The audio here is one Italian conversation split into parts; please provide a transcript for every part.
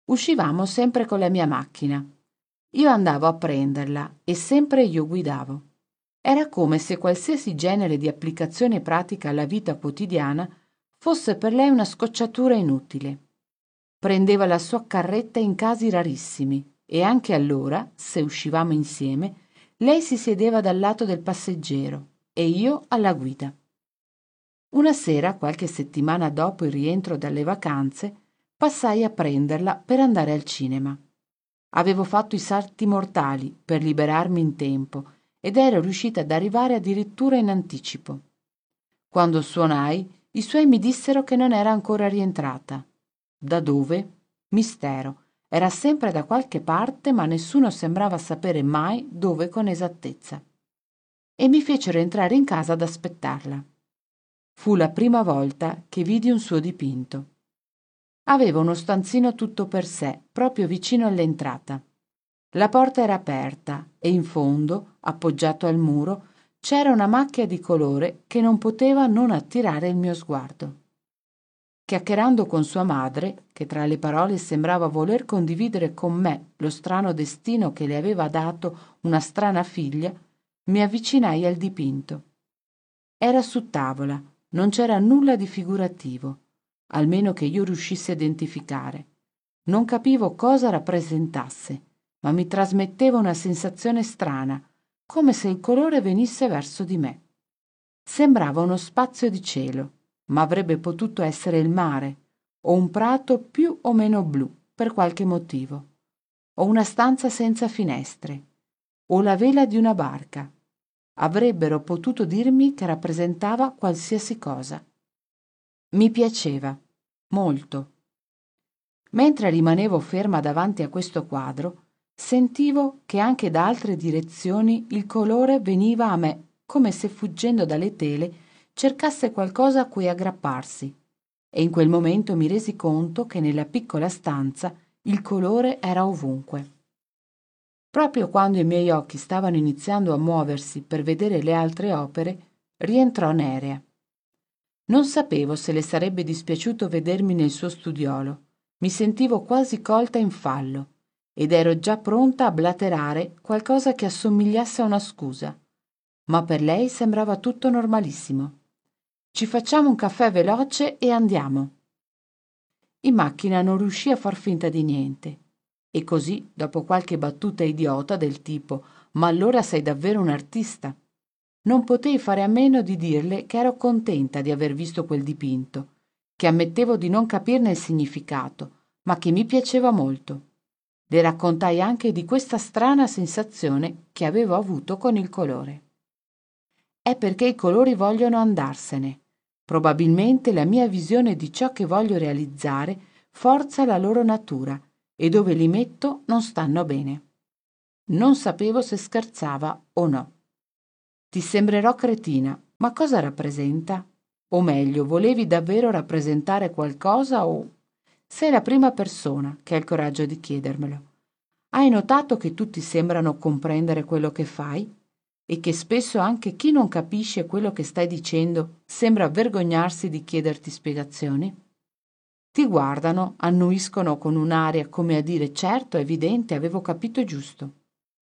Uscivamo sempre con la mia macchina. Io andavo a prenderla e sempre io guidavo. Era come se qualsiasi genere di applicazione pratica alla vita quotidiana fosse per lei una scocciatura inutile. Prendeva la sua carretta in casi rarissimi e anche allora, se uscivamo insieme, lei si sedeva dal lato del passeggero e io alla guida. Una sera, qualche settimana dopo il rientro dalle vacanze, passai a prenderla per andare al cinema. Avevo fatto i salti mortali per liberarmi in tempo ed ero riuscita ad arrivare addirittura in anticipo. Quando suonai, i suoi mi dissero che non era ancora rientrata. Da dove? Mistero. Era sempre da qualche parte, ma nessuno sembrava sapere mai dove con esattezza. E mi fecero entrare in casa ad aspettarla. Fu la prima volta che vidi un suo dipinto. Aveva uno stanzino tutto per sé, proprio vicino all'entrata. La porta era aperta e in fondo, appoggiato al muro, c'era una macchia di colore che non poteva non attirare il mio sguardo. Chiacchierando con sua madre, che tra le parole sembrava voler condividere con me lo strano destino che le aveva dato una strana figlia, mi avvicinai al dipinto. Era su tavola, non c'era nulla di figurativo, almeno che io riuscissi a identificare. Non capivo cosa rappresentasse, ma mi trasmetteva una sensazione strana, come se il colore venisse verso di me. Sembrava uno spazio di cielo, ma avrebbe potuto essere il mare, o un prato più o meno blu, per qualche motivo, o una stanza senza finestre, o la vela di una barca. Avrebbero potuto dirmi che rappresentava qualsiasi cosa. Mi piaceva, molto. Mentre rimanevo ferma davanti a questo quadro, sentivo che anche da altre direzioni il colore veniva a me come se fuggendo dalle tele cercasse qualcosa a cui aggrapparsi, e in quel momento mi resi conto che nella piccola stanza il colore era ovunque. Proprio quando i miei occhi stavano iniziando a muoversi per vedere le altre opere, rientrò Nerea. Non sapevo se le sarebbe dispiaciuto vedermi nel suo studiolo. Mi sentivo quasi colta in fallo ed ero già pronta a blaterare qualcosa che assomigliasse a una scusa. Ma per lei sembrava tutto normalissimo. Ci facciamo un caffè veloce e andiamo. In macchina non riuscì a far finta di niente. E così, dopo qualche battuta idiota del tipo «Ma allora sei davvero un artista?», non potei fare a meno di dirle che ero contenta di aver visto quel dipinto, che ammettevo di non capirne il significato, ma che mi piaceva molto. Le raccontai anche di questa strana sensazione che avevo avuto con il colore. È perché i colori vogliono andarsene. Probabilmente la mia visione di ciò che voglio realizzare forza la loro natura e dove li metto non stanno bene. Non sapevo se scherzava o no. Ti sembrerò cretina, ma cosa rappresenta? O meglio, volevi davvero rappresentare qualcosa o... Sei la prima persona che ha il coraggio di chiedermelo. Hai notato che tutti sembrano comprendere quello che fai? E che spesso anche chi non capisce quello che stai dicendo sembra vergognarsi di chiederti spiegazioni? Ti guardano, annuiscono con un'aria come a dire certo, è evidente, avevo capito giusto.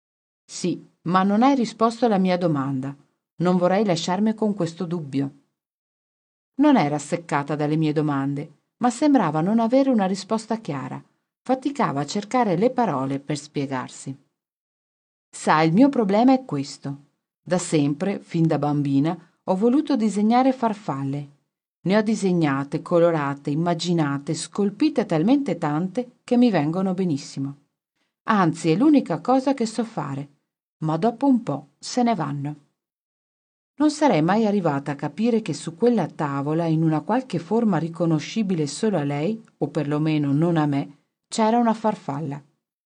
Sì, ma non hai risposto alla mia domanda. Non vorrei lasciarmi con questo dubbio. Non era seccata dalle mie domande, ma sembrava non avere una risposta chiara. Faticava a cercare le parole per spiegarsi. Sai, il mio problema è questo. Da sempre, fin da bambina, ho voluto disegnare farfalle. Ne ho disegnate, colorate, immaginate, scolpite talmente tante che mi vengono benissimo. Anzi, è l'unica cosa che so fare, ma dopo un po' se ne vanno. Non sarei mai arrivata a capire che su quella tavola, in una qualche forma riconoscibile solo a lei, o perlomeno non a me, c'era una farfalla.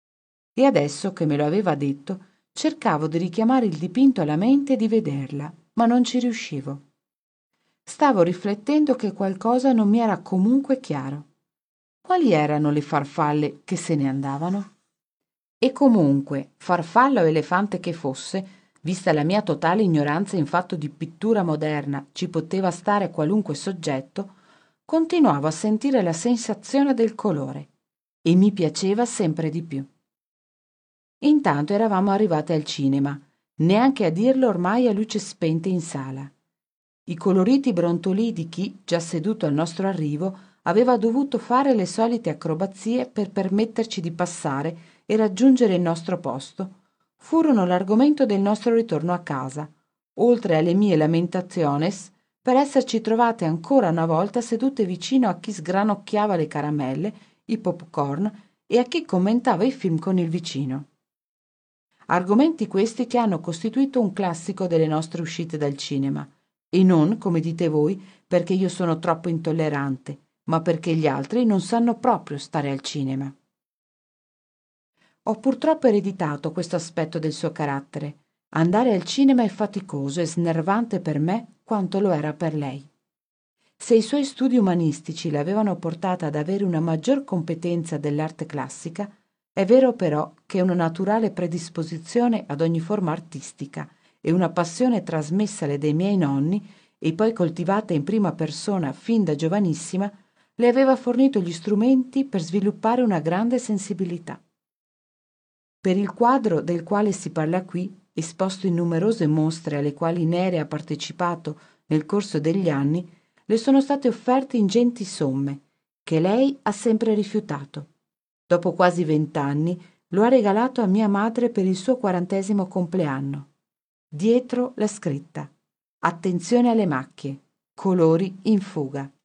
E adesso che me lo aveva detto, cercavo di richiamare il dipinto alla mente e di vederla, ma non ci riuscivo. Stavo riflettendo che qualcosa non mi era comunque chiaro. Quali erano le farfalle che se ne andavano? E comunque, farfalla o elefante che fosse, vista la mia totale ignoranza in fatto di pittura moderna, ci poteva stare qualunque soggetto, continuavo a sentire la sensazione del colore. e mi piaceva sempre di più. Intanto eravamo arrivate al cinema, neanche a dirlo ormai a luce spente in sala. I coloriti brontolii di chi, già seduto al nostro arrivo, aveva dovuto fare le solite acrobazie per permetterci di passare e raggiungere il nostro posto, furono l'argomento del nostro ritorno a casa, oltre alle mie lamentationes per esserci trovate ancora una volta sedute vicino a chi sgranocchiava le caramelle, i popcorn e a chi commentava i film con il vicino. Argomenti questi che hanno costituito un classico delle nostre uscite dal cinema, e non, come dite voi, perché io sono troppo intollerante, ma perché gli altri non sanno proprio stare al cinema. Ho purtroppo ereditato questo aspetto del suo carattere. Andare al cinema è faticoso e snervante per me quanto lo era per lei. Se i suoi studi umanistici l'avevano portata ad avere una maggior competenza dell'arte classica, è vero però che una naturale predisposizione ad ogni forma artistica e una passione trasmessale dai miei nonni e poi coltivata in prima persona fin da giovanissima, le aveva fornito gli strumenti per sviluppare una grande sensibilità. Per il quadro del quale si parla qui, esposto in numerose mostre alle quali Nere ha partecipato nel corso degli anni, le sono state offerte ingenti somme, che lei ha sempre rifiutato. Dopo quasi 20 anni lo ha regalato a mia madre per il suo 40° compleanno. Dietro la scritta: attenzione alle macchie, colori in fuga.